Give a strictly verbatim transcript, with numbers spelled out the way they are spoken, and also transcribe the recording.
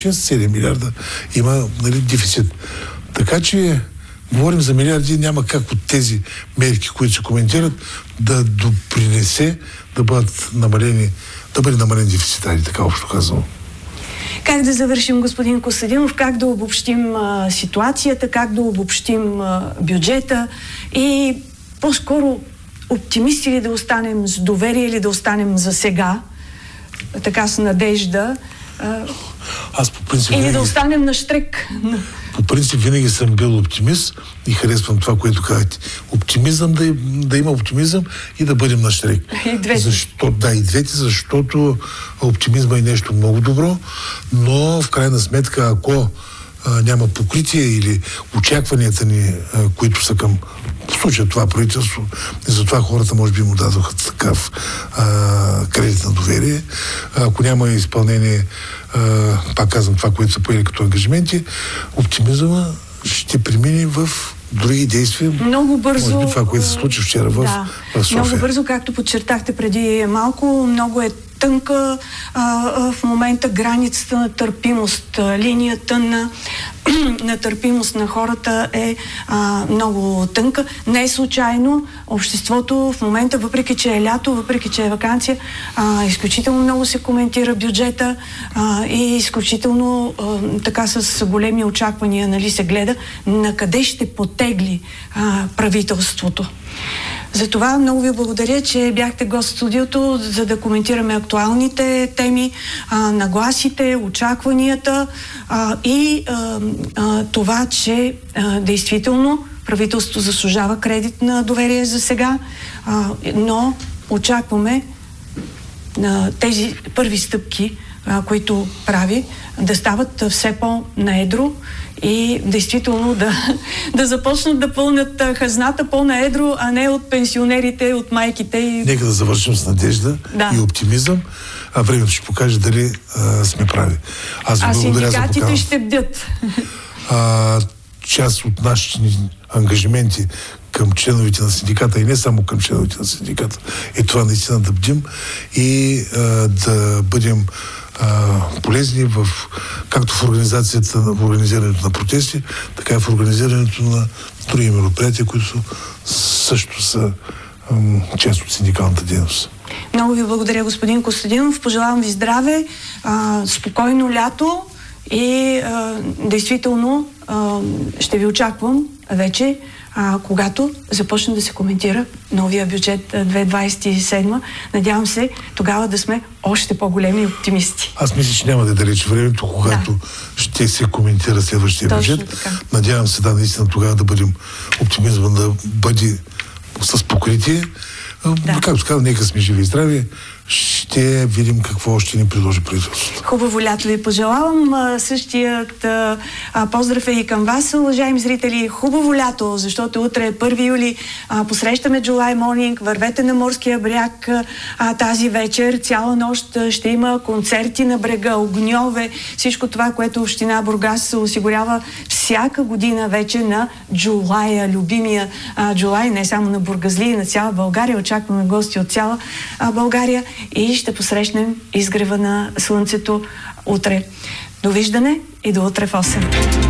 седем милиарда има, нали, дефицит. Така че говорим за милиарди, няма как от тези мерки, които се коментират, да допринесе да бъдат намалени, да бъде намален дефицит, али така общо казано. Как да завършим, господин Костадинов, как да обобщим а, ситуацията, как да обобщим а, бюджета и по-скоро оптимисти ли да останем, с доверие ли да останем за сега, така с надежда, а, Аз по принцип или винаги, да останем на щрек? по принцип винаги съм бил оптимист и харесвам това, което казахте. Оптимизъм, да, да има оптимизъм и да бъдем на щрек. И двете. Защо, да, и двете, защото оптимизма е нещо много добро, но в крайна сметка, ако а, няма покритие или очакванията ни, а, които са към в случая това правителство, и затова хората може би му дадоха такъв а, кредит на доверие. Ако няма изпълнение, а, пак казвам това, което са поели като ангажименти, оптимизма ще премине в други действия. Много бързо. Може би това, което се случи вчера в, да, в София. Много бързо, както подчертахте преди малко, много е тънка а, а, в момента границата на търпимост. Линията на, на търпимост на хората е а, много тънка. Не е случайно обществото в момента, въпреки че е лято, въпреки че е ваканция, а, изключително много се коментира бюджета а, и изключително а, така с големи очаквания, нали, се гледа на къде ще потегли а, правителството. Затова много ви благодаря, че бяхте гост в студиото, за да коментираме актуалните теми, а, нагласите, очакванията а, и а, а, това, че а, действително правителството заслужава кредит на доверие за сега, а, но очакваме а, тези първи стъпки, а, които прави, да стават все по-наедро и действително да, да започнат да пълнят хазната по-наедро, а не от пенсионерите, от майките. И... Нека да завършим с надежда да. и оптимизъм, а времето ще покаже дали а, сме прави. Аз ви а благодаря за поканата. синдикатите ще бдят. А, част от нашите ангажименти към членовете на синдиката и не само към членовете на синдиката е това наистина да бдим и а, да бъдем Uh, полезни в, както в организацията, в организирането на протести, така и в организирането на други мероприятия, които също са um, част от синдикалната дейност. Много ви благодаря, господин Костадинов. Пожелавам ви здраве, а, спокойно лято и а, действително а, ще ви очаквам вече, а, когато започне да се коментира новия бюджет две хиляди двадесет и седма. Надявам се тогава да сме още по-големи оптимисти. Аз мисля, че няма да е далеч времето, когато да. ще се коментира следващия Точно бюджет. Така. Надявам се, да, наистина тогава да бъдем оптимизма да бъде с покритие. Да. Както казвам, нека сме живи и здрави. Ще видим какво ще ни предложи правителството. Хубаво лято ви пожелавам. Същият а, поздрав е и към вас, уважаеми зрители. Хубаво лято, защото утре е първи юли. А, посрещаме July Morning. Вървете на морския бряг а, тази вечер. Цяла нощ ще има концерти на брега, огньове. Всичко това, което община Бургас се осигурява всяка година вече на July, любимия а, July, не само на бургазли, и на цяла България. Очакваме гости от цяла а, България. И ще посрещнем изгрева на слънцето утре. Довиждане и до утре в осем.